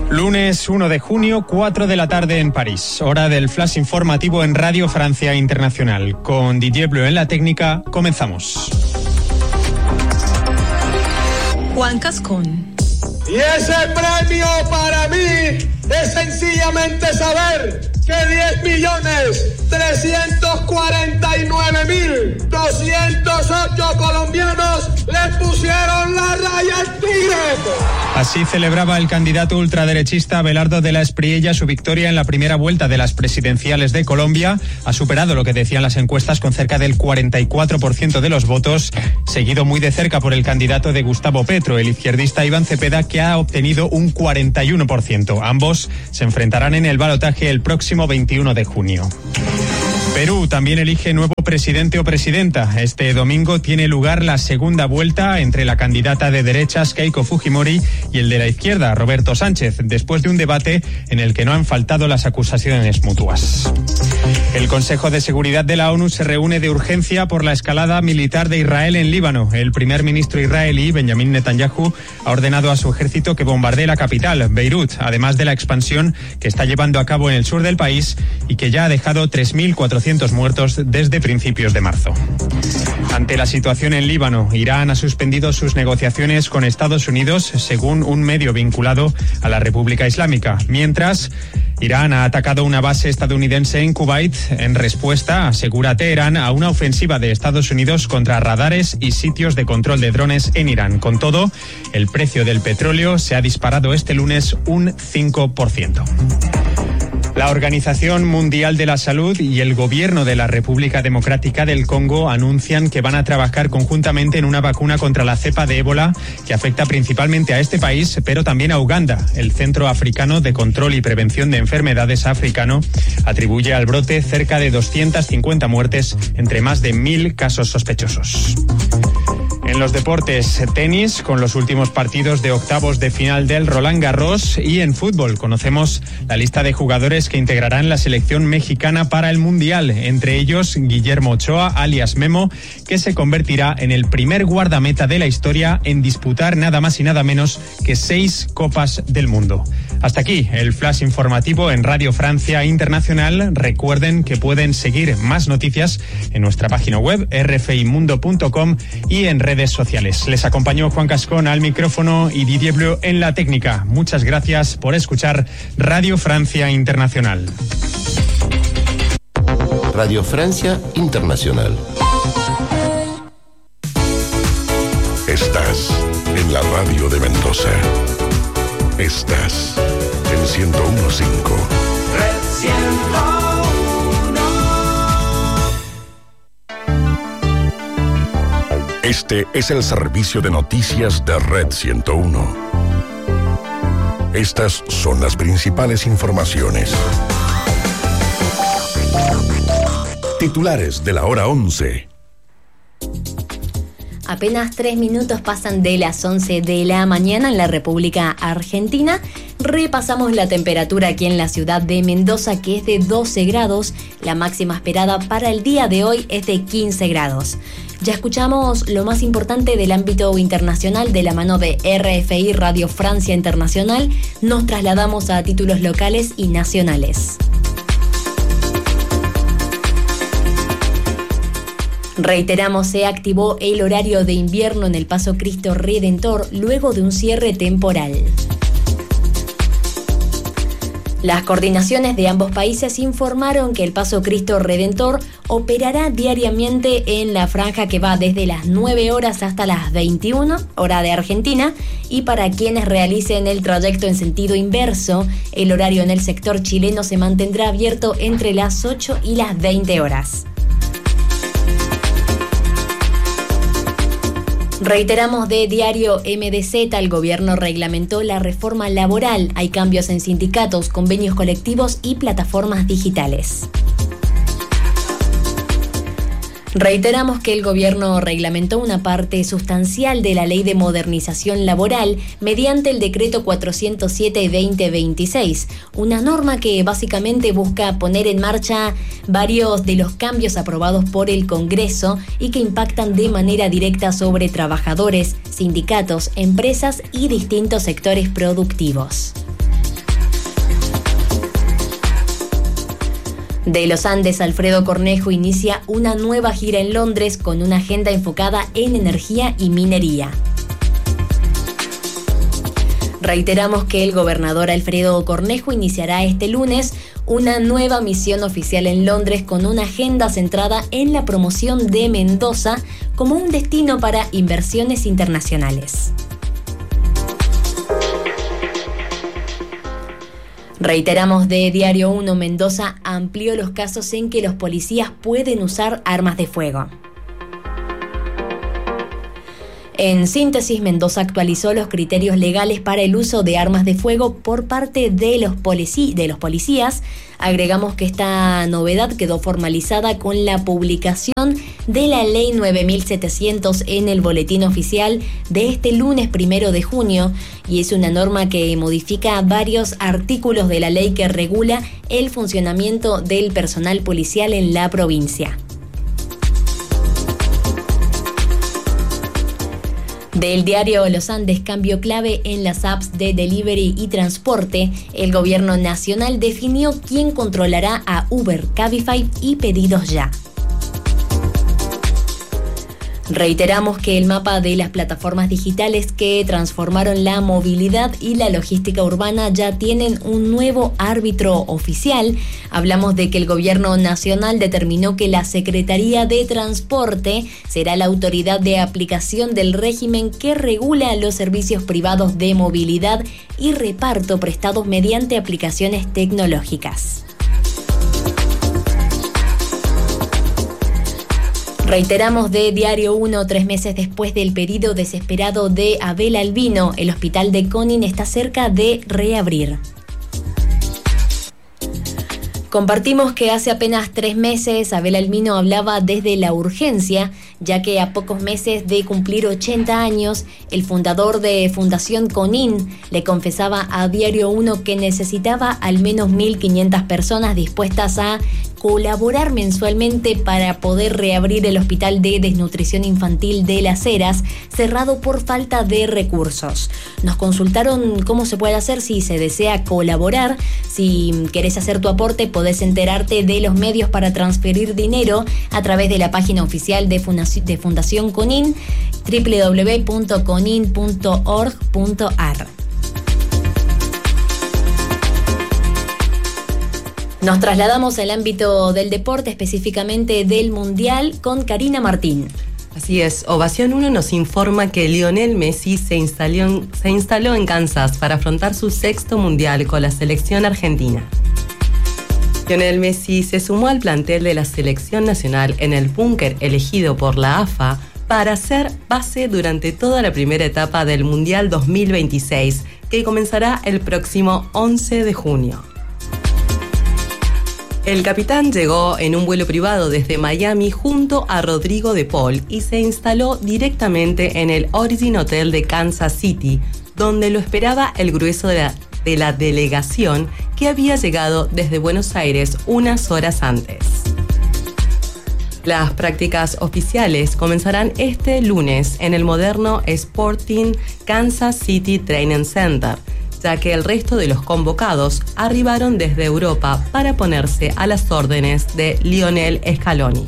Lunes 1 de junio, 4 de la tarde en París. Hora del flash informativo en Radio Francia Internacional. Con Didier Bleu en la técnica, comenzamos. Juan Cascón. Y ese premio para mí es sencillamente saber que 10.349.208 colombianos les pusieron la raya al tigre. Así celebraba el candidato ultraderechista Abelardo de la Espriella su victoria en la primera vuelta de las presidenciales de Colombia. Ha superado lo que decían las encuestas con cerca del 44% de los votos, seguido muy de cerca por el candidato de Gustavo Petro, el izquierdista Iván Cepeda, que ha obtenido un 41%. Ambos se enfrentarán en el balotaje el próximo 21 de junio. Perú también elige nuevo presidente o presidenta. Este domingo tiene lugar la segunda vuelta entre la candidata de derechas Keiko Fujimori y el de la izquierda Roberto Sánchez, después de un debate en el que no han faltado las acusaciones mutuas. El Consejo de Seguridad de la ONU se reúne de urgencia por la escalada militar de Israel en Líbano. El primer ministro israelí, Benjamin Netanyahu, ha ordenado a su ejército que bombardee la capital, Beirut, además de la expansión que está llevando a cabo en el sur del país y que ya ha dejado 3.400 muertos desde principios de marzo. Ante la situación en Líbano, Irán ha suspendido sus negociaciones con Estados Unidos, según un medio vinculado a la República Islámica. Mientras, Irán ha atacado una base estadounidense en Kuwait en respuesta, asegura Teherán, a una ofensiva de Estados Unidos contra radares y sitios de control de drones en Irán. Con todo, el precio del petróleo se ha disparado este lunes un 5%. La Organización Mundial de la Salud y el Gobierno de la República Democrática del Congo anuncian que van a trabajar conjuntamente en una vacuna contra la cepa de ébola que afecta principalmente a este país, pero también a Uganda. El Centro Africano de Control y Prevención de Enfermedades africano atribuye al brote cerca de 250 muertes entre más de 1.000 casos sospechosos. En los deportes, tenis, con los últimos partidos de octavos de final del Roland Garros, y en fútbol conocemos la lista de jugadores que integrarán la selección mexicana para el Mundial, entre ellos Guillermo Ochoa, alias Memo, que se convertirá en el primer guardameta de la historia en disputar nada más y nada menos que 6 Copas del Mundo. Hasta aquí el flash informativo en Radio Francia Internacional. Recuerden que pueden seguir más noticias en nuestra página web rfimundo.com y en redes sociales. Les acompañó Juan Cascón al micrófono y Didier Bleu en la técnica. Muchas gracias por escuchar Radio Francia Internacional. Radio Francia Internacional. Estás en la radio de Mendoza. Estás en 101.5. Red 101. Este es el servicio de noticias de Red 101. Estas son las principales informaciones. Titulares de la hora 11. Apenas 3 minutos pasan de las 11 de la mañana en la República Argentina. Repasamos la temperatura aquí en la ciudad de Mendoza, que es de 12 grados. La máxima esperada para el día de hoy es de 15 grados. Ya escuchamos lo más importante del ámbito internacional de la mano de RFI Radio Francia Internacional. Nos trasladamos a títulos locales y nacionales. Reiteramos, se activó el horario de invierno en el Paso Cristo Redentor luego de un cierre temporal. Las coordinaciones de ambos países informaron que el Paso Cristo Redentor operará diariamente en la franja que va desde las 9 horas hasta las 21, hora de Argentina, y para quienes realicen el trayecto en sentido inverso, el horario en el sector chileno se mantendrá abierto entre las 8 y las 20 horas. Reiteramos de diario MDZ, el gobierno reglamentó la reforma laboral. Hay cambios en sindicatos, convenios colectivos y plataformas digitales. Reiteramos que el gobierno reglamentó una parte sustancial de la Ley de Modernización Laboral mediante el decreto 407/2026, una norma que básicamente busca poner en marcha varios de los cambios aprobados por el Congreso y que impactan de manera directa sobre trabajadores, sindicatos, empresas y distintos sectores productivos. De los Andes, Alfredo Cornejo inicia una nueva gira en Londres con una agenda enfocada en energía y minería. Reiteramos que el gobernador Alfredo Cornejo iniciará este lunes una nueva misión oficial en Londres con una agenda centrada en la promoción de Mendoza como un destino para inversiones internacionales. Reiteramos de Diario 1, Mendoza amplió los casos en que los policías pueden usar armas de fuego. En síntesis, Mendoza actualizó los criterios legales para el uso de armas de fuego por parte de los policías. Agregamos que esta novedad quedó formalizada con la publicación de la Ley 9700 en el Boletín Oficial de este lunes 1 de junio, y es una norma que modifica varios artículos de la ley que regula el funcionamiento del personal policial en la provincia. Del diario Los Andes, cambio clave en las apps de delivery y transporte. El gobierno nacional definió quién controlará a Uber, Cabify y Pedidos Ya. Reiteramos que el mapa de las plataformas digitales que transformaron la movilidad y la logística urbana ya tienen un nuevo árbitro oficial. Hablamos de que el gobierno nacional determinó que la Secretaría de Transporte será la autoridad de aplicación del régimen que regula los servicios privados de movilidad y reparto prestados mediante aplicaciones tecnológicas. Reiteramos de Diario 1, 3 meses después del pedido desesperado de Abel Albino, el hospital de Conin está cerca de reabrir. Compartimos que hace apenas 3 meses Abel Albino hablaba desde la urgencia, ya que a pocos meses de cumplir 80 años, el fundador de Fundación Conin le confesaba a Diario 1 que necesitaba al menos 1.500 personas dispuestas a colaborar mensualmente para poder reabrir el Hospital de Desnutrición Infantil de Las Heras, cerrado por falta de recursos. Nos consultaron cómo se puede hacer si se desea colaborar. Si querés hacer tu aporte, podés enterarte de los medios para transferir dinero a través de la página oficial de Fundación Conin, www.conin.org.ar. Nos trasladamos al ámbito del deporte, específicamente del Mundial, con Karina Martín. Así es, Ovación 1 nos informa que Lionel Messi se instaló en Kansas para afrontar su 6º Mundial con la selección argentina. Lionel Messi se sumó al plantel de la selección nacional en el búnker elegido por la AFA para ser base durante toda la primera etapa del Mundial 2026, que comenzará el próximo 11 de junio. El capitán llegó en un vuelo privado desde Miami junto a Rodrigo de Paul y se instaló directamente en el Origin Hotel de Kansas City, donde lo esperaba el grueso de la delegación que había llegado desde Buenos Aires unas horas antes. Las prácticas oficiales comenzarán este lunes en el moderno Sporting Kansas City Training Center, ya que el resto de los convocados arribaron desde Europa para ponerse a las órdenes de Lionel Scaloni.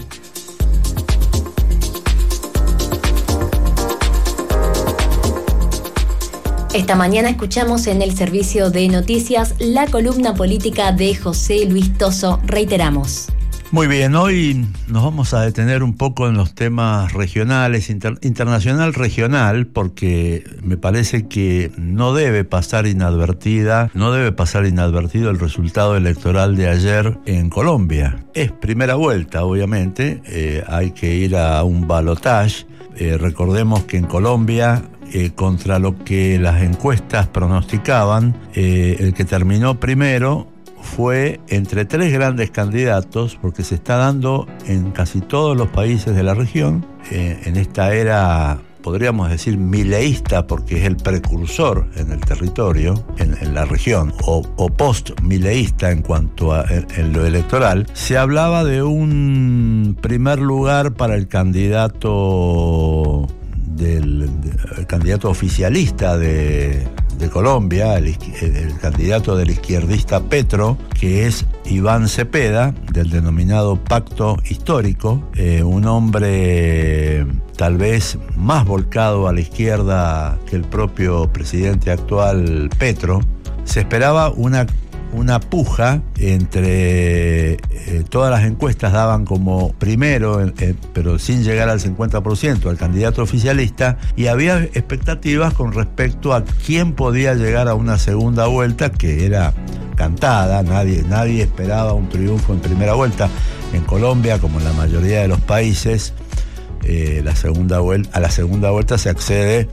Esta mañana escuchamos en el servicio de noticias la columna política de José Luis Toso. Reiteramos. Muy bien, hoy nos vamos a detener un poco en los temas regionales, internacional, regional, porque me parece que no debe pasar inadvertido el resultado electoral de ayer en Colombia. Es primera vuelta, obviamente, hay que ir a un balotaje. Recordemos que en Colombia, contra lo que las encuestas pronosticaban, el que terminó primero fue entre 3 grandes candidatos, porque se está dando en casi todos los países de la región, en esta era, podríamos decir, mileísta, porque es el precursor en el territorio, en la región, o post-mileísta en cuanto a en lo electoral. Se hablaba de un primer lugar para el candidato el candidato oficialista de de Colombia, el candidato del izquierdista Petro, que es Iván Cepeda, del denominado Pacto Histórico, un hombre tal vez más volcado a la izquierda que el propio presidente actual Petro. Se esperaba una puja entre todas las encuestas daban como primero, pero sin llegar al 50%, al candidato oficialista, y había expectativas con respecto a quién podía llegar a una segunda vuelta que era cantada. Nadie esperaba un triunfo en primera vuelta. En Colombia, como en la mayoría de los países, a la segunda vuelta se accede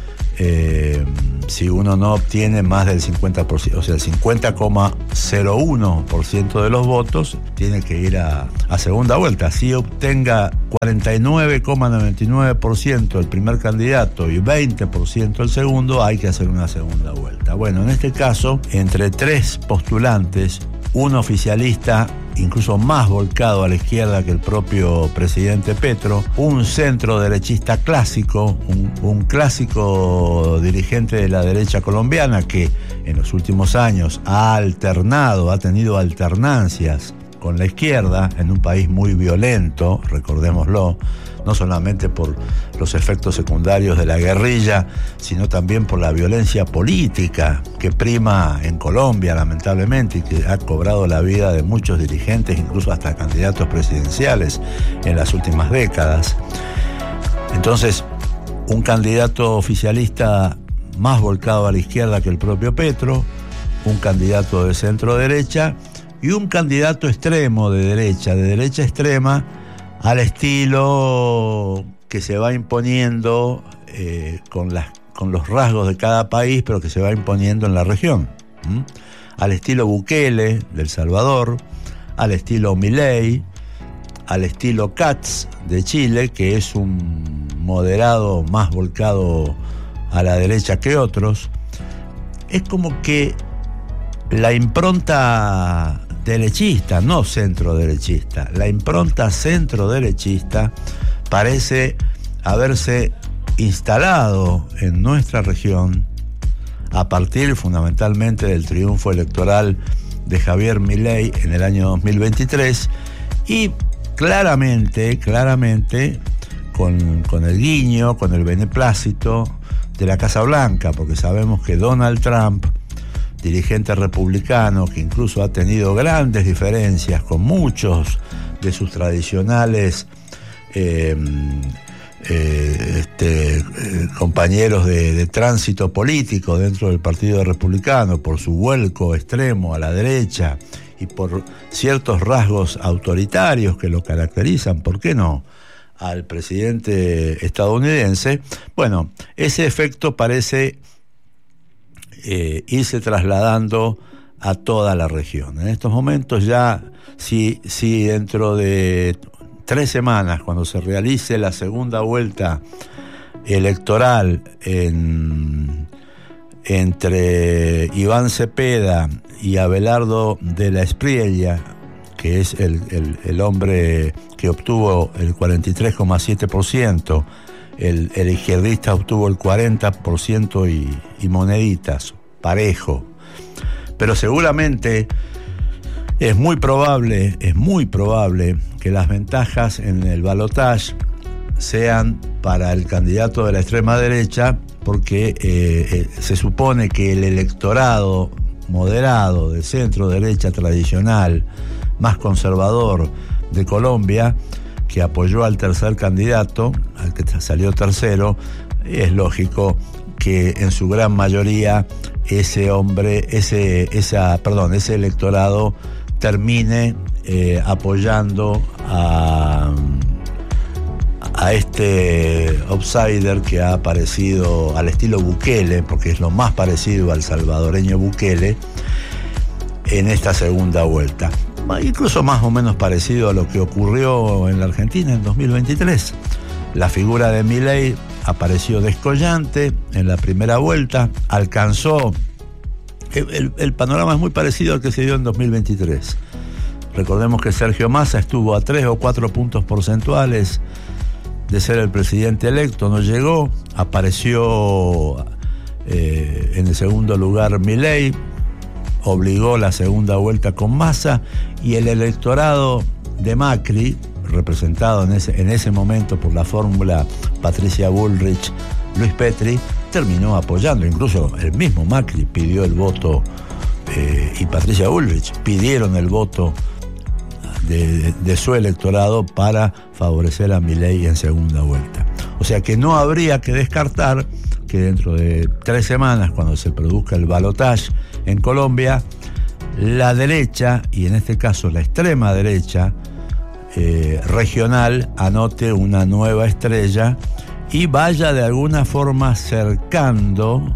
si uno no obtiene más del 50%, o sea, el 50,01% de los votos, tiene que ir a segunda vuelta. Si obtenga 49,99% el primer candidato y 20% el segundo, hay que hacer una segunda vuelta. Bueno, en este caso, entre 3 postulantes, un oficialista incluso más volcado a la izquierda que el propio presidente Petro, un centro derechista clásico, un clásico dirigente de la derecha colombiana que en los últimos años ha tenido alternancias con la izquierda en un país muy violento, recordémoslo, no solamente por los efectos secundarios de la guerrilla, sino también por la violencia política que prima en Colombia, lamentablemente, y que ha cobrado la vida de muchos dirigentes, incluso hasta candidatos presidenciales en las últimas décadas. Entonces, un candidato oficialista más volcado a la izquierda que el propio Petro, un candidato de centro derecha y un candidato extremo de derecha extrema, al estilo que se va imponiendo con los rasgos de cada país, pero que se va imponiendo en la región. Al estilo Bukele, de El Salvador, al estilo Milei, al estilo Katz, de Chile, que es un moderado más volcado a la derecha que otros. Es como que la impronta derechista, no centro-derechista, la impronta centro-derechista parece haberse instalado en nuestra región a partir fundamentalmente del triunfo electoral de Javier Milei en el año 2023 y claramente con el guiño, con el beneplácito de la Casa Blanca, porque sabemos que Donald Trump, dirigente republicano que incluso ha tenido grandes diferencias con muchos de sus tradicionales compañeros de tránsito político dentro del Partido Republicano, por su vuelco extremo a la derecha y por ciertos rasgos autoritarios que lo caracterizan, ¿por qué no?, al presidente estadounidense. Bueno, ese efecto parece irse trasladando a toda la región. En estos momentos ya, si dentro de 3 semanas, cuando se realice la segunda vuelta electoral entre Iván Cepeda y Abelardo de la Espriella, que es el hombre que obtuvo el 43,7%, el izquierdista obtuvo el 40% y moneditas, parejo. Pero seguramente es muy probable que las ventajas en el balotaje sean para el candidato de la extrema derecha, porque se supone que el electorado moderado de centro derecha tradicional, más conservador de Colombia, que apoyó al tercer candidato, al que salió tercero, es lógico que en su gran mayoría ese electorado termine apoyando a este outsider que ha aparecido al estilo Bukele, porque es lo más parecido al salvadoreño Bukele, en esta segunda vuelta. Incluso más o menos parecido a lo que ocurrió en la Argentina en 2023. La figura de Milei apareció descollante en la primera vuelta, alcanzó... El panorama es muy parecido al que se dio en 2023. Recordemos que Sergio Massa estuvo a 3 o 4 puntos porcentuales de ser el presidente electo, no llegó, apareció En el segundo lugar, Milei obligó la segunda vuelta con Massa, y el electorado de Macri, representado en ese momento por la fórmula Patricia Bullrich, Luis Petri, terminó apoyando. Incluso el mismo Macri pidió el voto y Patricia Bullrich pidieron el voto de su electorado para favorecer a Milei en segunda vuelta. O sea que no habría que descartar que dentro de 3 semanas, cuando se produzca el balotaje en Colombia, la derecha, y en este caso la extrema derecha regional, anote una nueva estrella y vaya de alguna forma cercando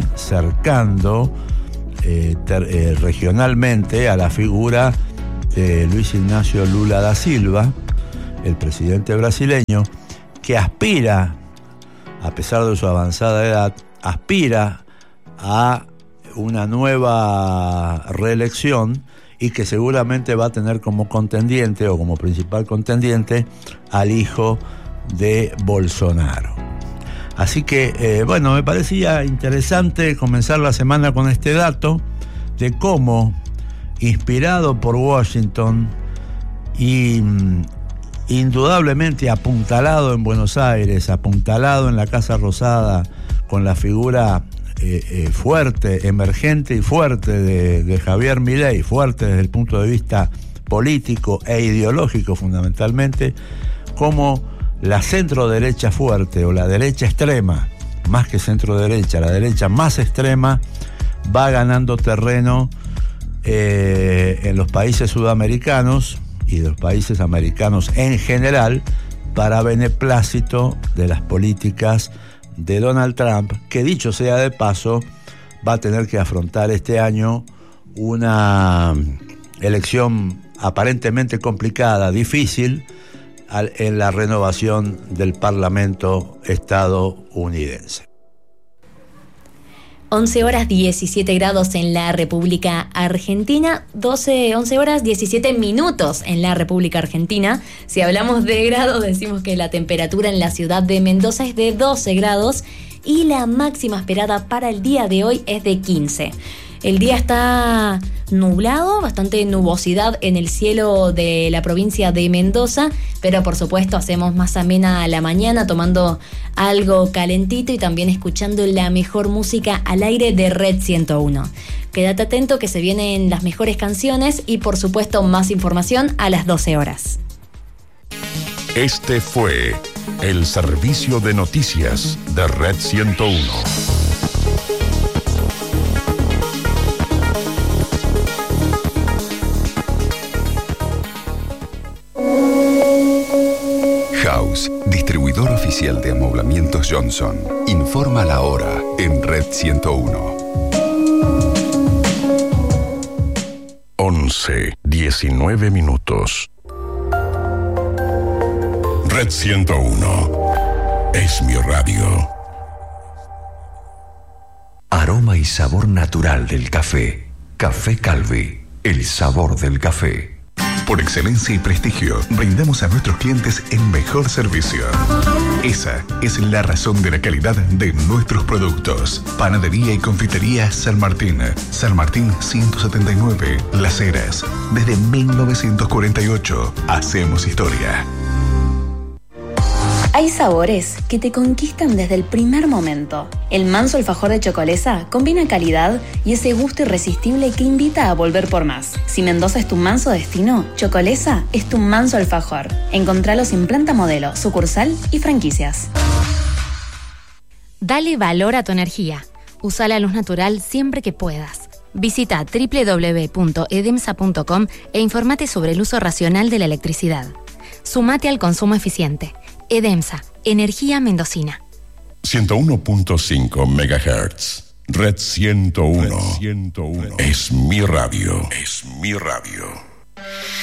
regionalmente a la figura de Luis Ignacio Lula da Silva, el presidente brasileño, que aspira, a pesar de su avanzada edad, aspira a una nueva reelección, y que seguramente va a tener como contendiente o como principal contendiente al hijo de Bolsonaro. Así que, bueno, me parecía interesante comenzar la semana con este dato de cómo, inspirado por Washington y indudablemente apuntalado en Buenos Aires, apuntalado en la Casa Rosada, con la figura fuerte, emergente y fuerte de Javier Milei, fuerte desde el punto de vista político e ideológico fundamentalmente, como la centro-derecha fuerte o la derecha extrema, más que centro-derecha, la derecha más extrema, va ganando terreno en los países sudamericanos y de los países americanos en general, para beneplácito de las políticas de Donald Trump, que dicho sea de paso, va a tener que afrontar este año una elección aparentemente complicada, difícil, en la renovación del Parlamento estadounidense. 11 horas 17 grados en la República Argentina, 11 horas 17 minutos en la República Argentina. Si hablamos de grados, decimos que la temperatura en la ciudad de Mendoza es de 12 grados y la máxima esperada para el día de hoy es de 15. El día está nublado, bastante nubosidad en el cielo de la provincia de Mendoza, pero por supuesto hacemos más amena a la mañana tomando algo calentito y también escuchando la mejor música al aire de Red 101. Quédate atento que se vienen las mejores canciones y por supuesto más información a las 12 horas. Este fue el servicio de noticias de Red 101. House, distribuidor oficial de amoblamientos Johnson. Informa la hora en Red 101. 11:19 minutos. Red 101 es mi radio. Aroma y sabor natural del café. Café Calvi, el sabor del café. Por excelencia y prestigio, brindamos a nuestros clientes el mejor servicio. Esa es la razón de la calidad de nuestros productos. Panadería y confitería San Martín. San Martín 179, Las Heras. Desde 1948, hacemos historia. Hay sabores que te conquistan desde el primer momento. El manso alfajor de Chocolesa combina calidad y ese gusto irresistible que invita a volver por más. Si Mendoza es tu manso destino, Chocolesa es tu manso alfajor. Encontralos en planta modelo, sucursal y franquicias. Dale valor a tu energía. Usa la luz natural siempre que puedas. Visita www.edemsa.com e informate sobre el uso racional de la electricidad. Sumate al consumo eficiente. Edemsa, energía mendocina. 101.5 MHz. Red 101. Es mi radio. Es mi radio.